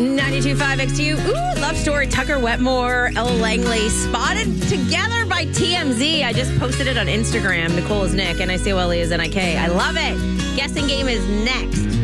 92.5 XU. Ooh, love story. Tucker Wetmore, Ella Langley spotted together by TMZ. I just posted it on Instagram. Nicole is Nick, Nicole is Nik. I love it. Guessing game is next.